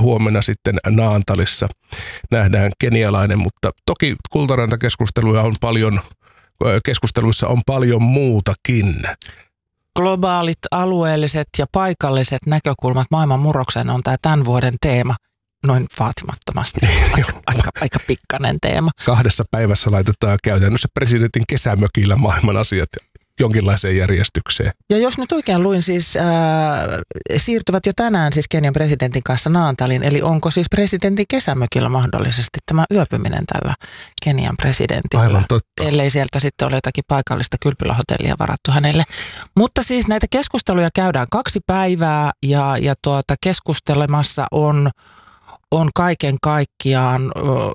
huomenna sitten Naantalissa nähdään kenialainen, mutta toki keskusteluissa on paljon muutakin. Globaalit, alueelliset ja paikalliset näkökulmat maailman murrokseen on tämä tämän vuoden teema. Noin vaatimattomasti. Aika pikkainen teema. 2 päivässä laitetaan käytännössä presidentin kesämökillä maailman asiat jonkinlaiseen järjestykseen. Ja jos nyt oikein luin, siis siirtyvät jo tänään siis Kenian presidentin kanssa Naantaliin, eli onko siis presidentin kesämökillä mahdollisesti tämä yöpyminen tällä Kenian presidentillä? Aivan totta. Ellei sieltä sitten ole jotakin paikallista kylpylähotellia varattu hänelle. Mutta siis näitä keskusteluja käydään 2 päivää ja keskustelemassa on kaiken kaikkiaan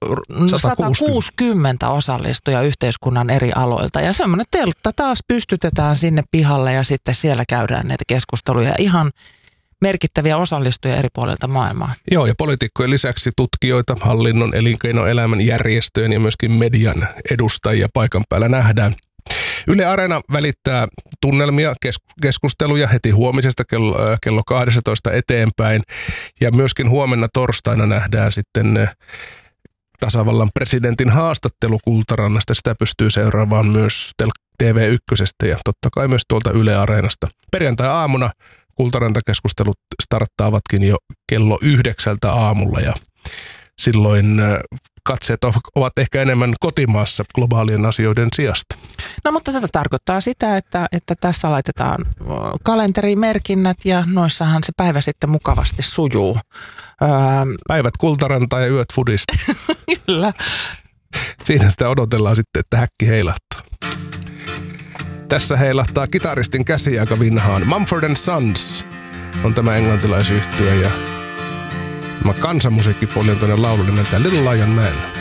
160 osallistujaa yhteiskunnan eri aloilta. Ja semmoinen teltta taas pystytetään sinne pihalle ja sitten siellä käydään näitä keskusteluja. Ihan merkittäviä osallistujia eri puolilta maailmaa. Joo, ja poliitikkojen lisäksi tutkijoita, hallinnon, elinkeinoelämän, järjestöjen ja myöskin median edustajia paikan päällä nähdään. Yle Areena välittää tunnelmia, keskusteluja heti huomisesta kello 12 eteenpäin. Ja myöskin huomenna torstaina nähdään sitten tasavallan presidentin haastattelu Kultarannasta. Sitä pystyy seuraamaan myös TV1 ja totta kai myös tuolta Yle Areenasta. Perjantai-aamuna Kultaranta-keskustelut starttaavatkin jo kello 9 aamulla ja silloin katseet ovat ehkä enemmän kotimaassa globaalien asioiden sijasta. No mutta tätä tarkoittaa sitä, että tässä laitetaan kalenterimerkinnät ja noissahan se päivä sitten mukavasti sujuu. Päivät Kultarantaa ja yöt Fudista. Kyllä. Siinä sitä odotellaan sitten, että häkki heilahtaa. Tässä heilahtaa kitaristin käsi aika vinhaan. Mumford & Sons on tämä englantilaisyhtye ja tämä kansanmusiikkipuoli on toinen laulu nimeltään Little Lion Man.